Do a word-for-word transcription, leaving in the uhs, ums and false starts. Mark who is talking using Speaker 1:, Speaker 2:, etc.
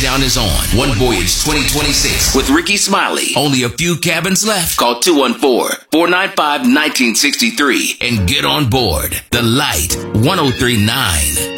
Speaker 1: Countdown is on. One Voyage twenty twenty-six with Ricky Smiley. Only a few cabins left. Call two one four, four nine five, one nine six three and get on board. The Light, one oh three point nine.